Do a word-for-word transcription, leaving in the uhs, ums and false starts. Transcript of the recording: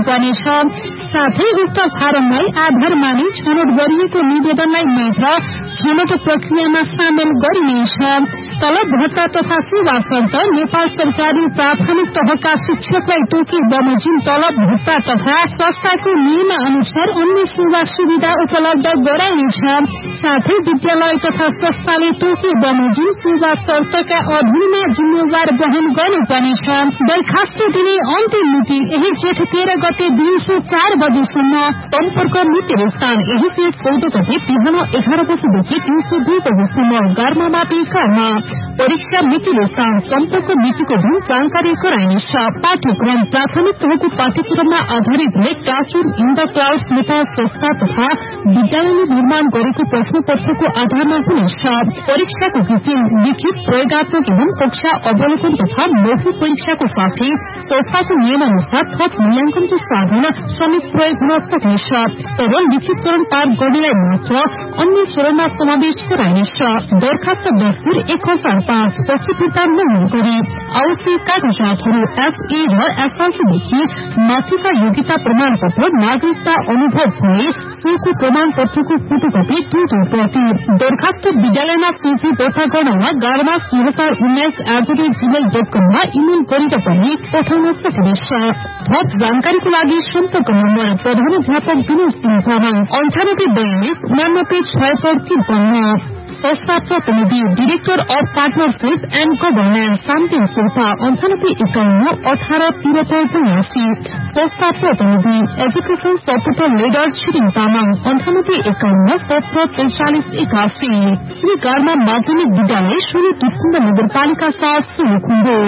गर्नुपर्नेछ। साथै उक्त फारमलाई आधार मानि छनौट गरिएको निवेदनलाई मात्र छनौट प्रक्रियामा सामेल गरिनेछ। तलब भत्ता तथा सेवा शर्त नेपाल सरकारले प्राथमिक तहका शिक्षकलाई तोकी बमोजिम तलब भत्ता तथा संस्थाको नियम अनुसार अन्य सेवा सुविधा उपलब्ध गराइनेछ। साथै विद्यालय तथा संस्थाले तोकी बमोजिम सेवा शर्तका अधीनमा जिम्मेवार वहन गर्नुपर्नेछ। दरखास्त दिने अन्तिम मिति यही जेठ तेह्र गते दिउँसो चार बजेसम्म। सम्पर्क मिति स्थान यही जेठ चौध गते बिहान एघार बजेदेखि दिउँसो दुई बजेसम्म गर्ममापी कर्म। परीक्षा मिति स्थान सम्पर्क मितिको दिन जानकारी गराइनेछ। पाठ्यक्रम प्राथमिक तहको पाठ्यक्रममा आधारित हुने classroom in the clouds Nepal संस्था तथा विद्यालयले निर्माण गरेको प्रश्न पत्रको आधारमा हुनेछ। परीक्षाको किसिम लिखित प्रयोगात्मक एवं कक्षा अवलोकन तथा मौखिक परीक्षाको साथै संस्थाको नियम अनुसार थप मूल्याङ्कनको साधन समेत प्रयोग हुन सक्नेछ। तर लिखितकरण पार गर्नेलाई मात्र अन्य चरणमा समावेश गराइनेछ। दरखास्त दस्तुर एक हजार पाँच पछि फिर्ता नहुने गरी आवश्यक कागजातहरू एसए र एसएलसीदेखि माथिका योग्यता प्रमाण पत्र, नागरिकता अनुभव भए सोको प्रमाण पत्रको फोटोकपी दुई दुई प्रति। दरखास्त विद्यालयमा सीजी दर्ता गर्नलाई गारमा दुई हजार उन्नाइस at the rate Gmail dot कममा इमेल गरेर पनि पठाउन सकिनेछ। थप जानकारीको लागि सम्पर्क नम्बर प्रधानाध्यापक विनोद सिंह तामाङ अन्ठानब्बे बयालिस उनानब्बे छयत्तर त्रिपन्न। संस्था प्रतिनिधि director of partnership and governance शान्तिन Sherpa अन्ठानब्बे एकाउन्न अठार त्रिहत्तर बयासी। संस्था प्रतिनिधि education supporter leader Tshering Tamang अन्ठानब्बे एकाउन्न सत्र त्रिचालिस एकासी। श्री गारमा माध्यमिक विद्यालय सोलु तुटकुण्ड नगरपालिका साथ सोलुखुम्बु।